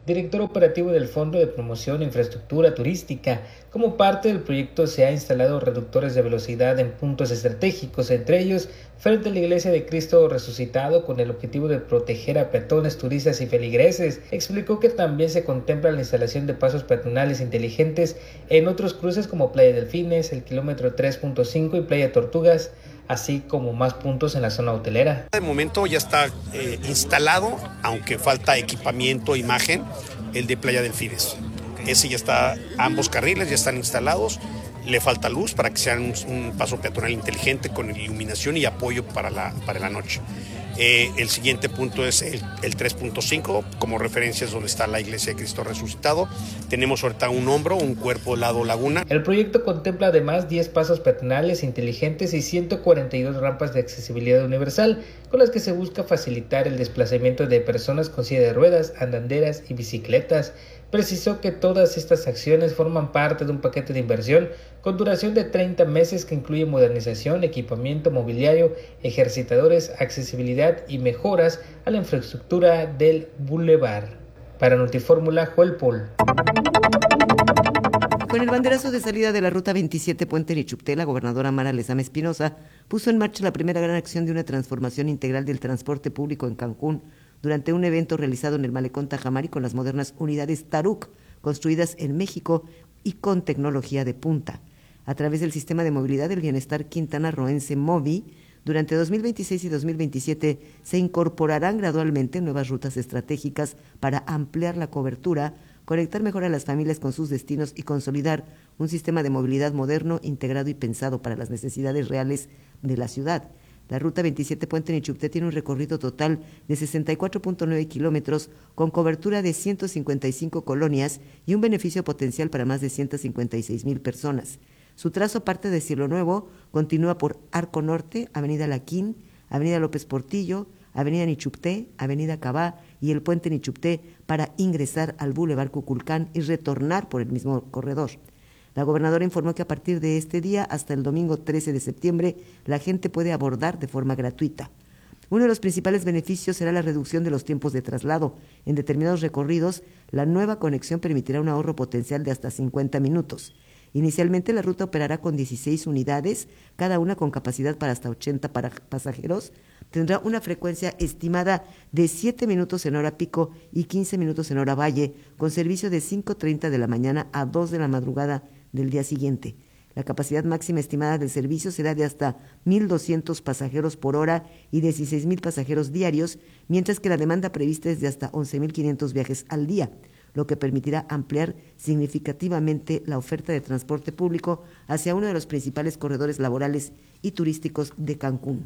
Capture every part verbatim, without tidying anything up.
director operativo del Fondo de Promoción e Infraestructura Turística. Como parte del proyecto se ha instalado reductores de velocidad en puntos estratégicos, entre ellos frente a la Iglesia de Cristo Resucitado, con el objetivo de proteger a peatones, turistas y feligreses. Explicó que también se contempla la instalación de pasos peatonales inteligentes en otros cruces como Playa Delfines, el kilómetro tres punto cinco y Playa Tortugas, así como más puntos en la zona hotelera. De momento ya está eh, instalado, aunque falta equipamiento, imagen, el de Playa Delfines. Ese ya está, ambos carriles ya están instalados, le falta luz para que sea un, un paso peatonal inteligente con iluminación y apoyo para la, para la noche. Eh, el siguiente punto es el, el tres punto cinco, como referencia es donde está la Iglesia de Cristo Resucitado. Tenemos ahorita un hombro, un cuerpo lado laguna. El proyecto contempla además diez pasos peatonales inteligentes y ciento cuarenta y dos rampas de accesibilidad universal, con las que se busca facilitar el desplazamiento de personas con silla de ruedas, andanderas y bicicletas. Precisó que todas estas acciones forman parte de un paquete de inversión con duración de treinta meses que incluye modernización, equipamiento, mobiliario, ejercitadores, accesibilidad y mejoras a la infraestructura del bulevar. Para Notifórmula, Joel Paul. Con el banderazo de salida de la Ruta veintisiete Puente Nichupté, la gobernadora Mara Lezama Espinosa puso en marcha la primera gran acción de una transformación integral del transporte público en Cancún, durante un evento realizado en el Malecón Tajamari con las modernas unidades Taruc, construidas en México y con tecnología de punta. A través del Sistema de Movilidad del Bienestar Quintana Rooense MOVI, durante dos mil veintiséis y dos mil veintisiete se incorporarán gradualmente nuevas rutas estratégicas para ampliar la cobertura, conectar mejor a las familias con sus destinos y consolidar un sistema de movilidad moderno, integrado y pensado para las necesidades reales de la ciudad. La Ruta veintisiete Puente Nichupté tiene un recorrido total de sesenta y cuatro punto nueve kilómetros con cobertura de ciento cincuenta y cinco colonias y un beneficio potencial para más de ciento cincuenta y seis mil personas. Su trazo parte de Cielo Nuevo, continúa por Arco Norte, Avenida Laquín, Avenida López Portillo, Avenida Nichupté, Avenida Cabá y el Puente Nichupté para ingresar al Boulevard Cuculcán y retornar por el mismo corredor. La gobernadora informó que a partir de este día hasta el domingo trece de septiembre la gente puede abordar de forma gratuita. Uno de los principales beneficios será la reducción de los tiempos de traslado. En determinados recorridos, la nueva conexión permitirá un ahorro potencial de hasta cincuenta minutos. Inicialmente la ruta operará con dieciséis unidades, cada una con capacidad para hasta ochenta para pasajeros. Tendrá una frecuencia estimada de siete minutos en hora pico y quince minutos en hora valle, con servicio de cinco treinta de la mañana a dos de la madrugada del día siguiente. La capacidad máxima estimada del servicio será de hasta mil doscientos pasajeros por hora y dieciséis mil pasajeros diarios, mientras que la demanda prevista es de hasta once mil quinientos viajes al día, lo que permitirá ampliar significativamente la oferta de transporte público hacia uno de los principales corredores laborales y turísticos de Cancún.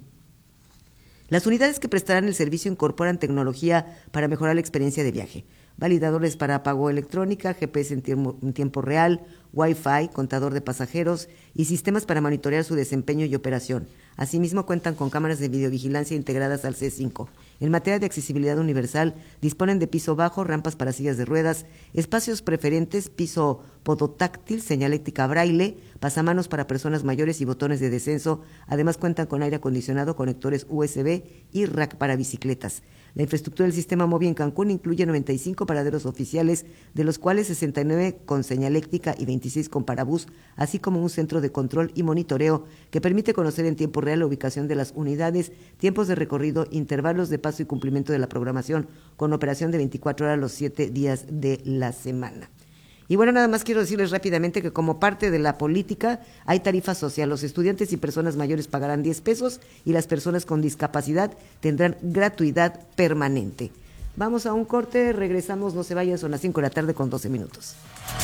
Las unidades que prestarán el servicio incorporan tecnología para mejorar la experiencia de viaje, validadores para pago electrónica, G P S en tiempo, en tiempo real, Wi-Fi, contador de pasajeros y sistemas para monitorear su desempeño y operación. Asimismo, cuentan con cámaras de videovigilancia integradas al C cinco. En materia de accesibilidad universal, disponen de piso bajo, rampas para sillas de ruedas, espacios preferentes, piso podotáctil, señalética braille, pasamanos para personas mayores y botones de descenso. Además, cuentan con aire acondicionado, conectores U S B y rack para bicicletas. La infraestructura del sistema MOVI en Cancún incluye noventa y cinco paraderos oficiales, de los cuales sesenta y nueve con señaléctrica y veintiséis con parabús, así como un centro de control y monitoreo que permite conocer en tiempo real la ubicación de las unidades, tiempos de recorrido, intervalos de paso y cumplimiento de la programación, con operación de veinticuatro horas los siete días de la semana. Y bueno, nada más quiero decirles rápidamente que como parte de la política hay tarifa social. Los estudiantes y personas mayores pagarán diez pesos y las personas con discapacidad tendrán gratuidad permanente. Vamos a un corte, regresamos, no se vayan, son las cinco de la tarde con doce minutos.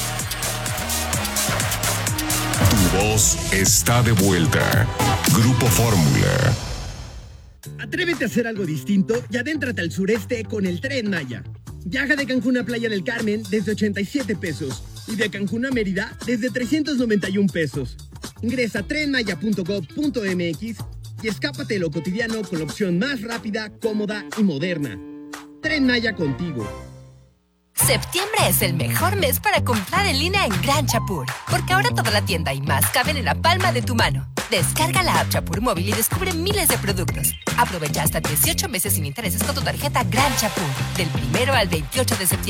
Tu voz está de vuelta. Grupo Fórmula. Atrévete a hacer algo distinto y adéntrate al sureste con el Tren Maya. Viaja de Cancún a Playa del Carmen desde ochenta y siete pesos y de Cancún a Mérida desde trescientos noventa y un pesos. Ingresa a tren maya punto gob punto m x y escápate de lo cotidiano con la opción más rápida, cómoda y moderna. Tren Maya contigo. Septiembre es el mejor mes para comprar en línea en Gran Chapur, porque ahora toda la tienda y más caben en la palma de tu mano. Descarga la app Chapur Móvil y descubre miles de productos. Aprovecha hasta dieciocho meses sin intereses con tu tarjeta Gran Chapur, del primero al veintiocho de septiembre.